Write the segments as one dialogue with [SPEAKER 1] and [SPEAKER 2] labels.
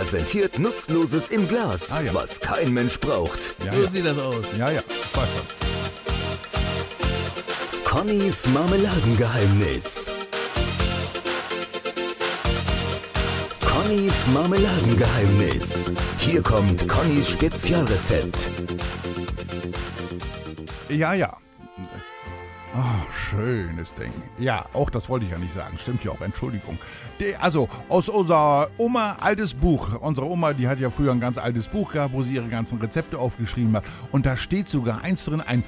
[SPEAKER 1] präsentiert Nutzloses im Glas, was kein Mensch braucht.
[SPEAKER 2] So sieht das aus.
[SPEAKER 3] Ja, ich weiß das.
[SPEAKER 1] Connys Marmeladengeheimnis. Connys Marmeladengeheimnis. Hier kommt Connys Spezialrezept.
[SPEAKER 3] Ja. Schönes Ding. Ja, auch das wollte ich ja nicht sagen. Stimmt ja auch, Entschuldigung. Also, aus unserer Oma, altes Buch. Unsere Oma, die hat ja früher ein ganz altes Buch gehabt, wo sie ihre ganzen Rezepte aufgeschrieben hat. Und da steht sogar eins drin, ein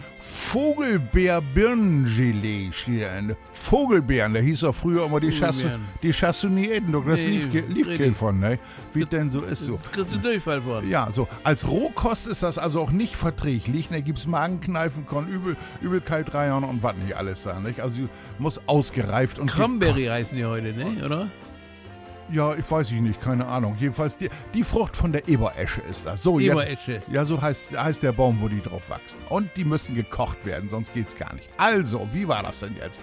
[SPEAKER 3] Vogelbeer-Birnengelee. Vogelbeeren, da hieß doch früher immer die Chassonieten. Das lief von, ne? Wie denn so ist so.
[SPEAKER 2] Das kriegst du Durchfall von.
[SPEAKER 3] Ja, so. Als Rohkost ist das also auch nicht verträglich. Da gibt's Magenkneifen, Übelkeit reiern und was nicht alles da, nicht? Also muss ausgereift und...
[SPEAKER 2] Cranberry heißen die heute, ne? Oder?
[SPEAKER 3] Ja, ich weiß nicht, keine Ahnung. Jedenfalls die Frucht von der Eberesche ist das. So,
[SPEAKER 2] Eberesche.
[SPEAKER 3] Ja, so heißt der Baum, wo die drauf wachsen. Und die müssen gekocht werden, sonst geht's gar nicht. Also, wie war das denn jetzt?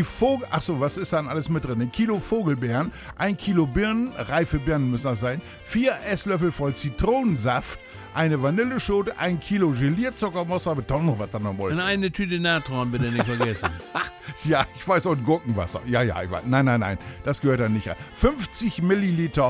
[SPEAKER 3] Was ist dann alles mit drin? 1 Kilo Vogelbeeren, 1 Kilo Birnen, reife Birnen müssen das sein, 4 Esslöffel voll Zitronensaft, eine Vanilleschote, 1 Kilo Gelierzucker, muss aber doch noch was da noch wollen.
[SPEAKER 2] Und eine Tüte Natron bitte nicht vergessen.
[SPEAKER 3] Ja, ich weiß, und Gurkenwasser. Ja, ich weiß. Nein, das gehört da nicht rein. 50 Milliliter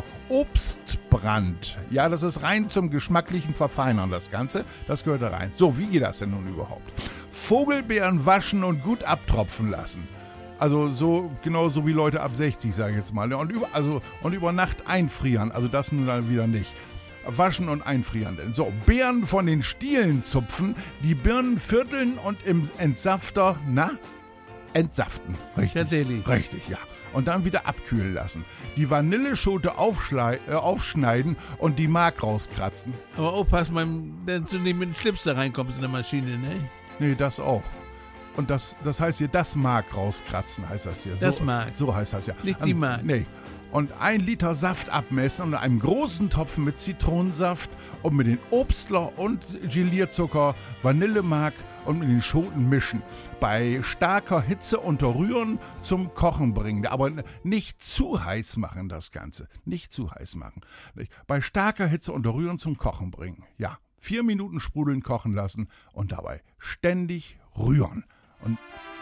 [SPEAKER 3] Obstbrand. Ja, das ist rein zum geschmacklichen Verfeinern, das Ganze. Das gehört da rein. So, wie geht das denn nun überhaupt? Vogelbeeren waschen und gut abtropfen lassen. Also genauso wie Leute ab 60, sage ich jetzt mal. Und über Nacht einfrieren. Also das nun dann wieder nicht. Waschen und einfrieren. So, Beeren von den Stielen zupfen, die Birnen vierteln und im Entsafter, entsaften. Richtig.
[SPEAKER 2] Tatsächlich.
[SPEAKER 3] Richtig, ja. Und dann wieder abkühlen lassen. Die Vanilleschote aufschneiden und die Mark rauskratzen.
[SPEAKER 2] Aber aufpassen, dass du nicht mit dem Schlips da reinkommst in der Maschine, ne?
[SPEAKER 3] Nee, das auch. Und das heißt hier, das Mark rauskratzen, heißt das hier.
[SPEAKER 2] Das Mark.
[SPEAKER 3] So heißt das ja.
[SPEAKER 2] Nicht die Mark.
[SPEAKER 3] Nee. Und 1 Liter Saft abmessen und in einem großen Topf mit Zitronensaft und mit den Obstler und Gelierzucker, Vanillemark und mit den Schoten mischen. Bei starker Hitze unterrühren, zum Kochen bringen. Aber nicht zu heiß machen, das Ganze. Nicht zu heiß machen. Bei starker Hitze unterrühren, zum Kochen bringen. Ja, 4 Minuten sprudeln kochen lassen und dabei ständig rühren. Und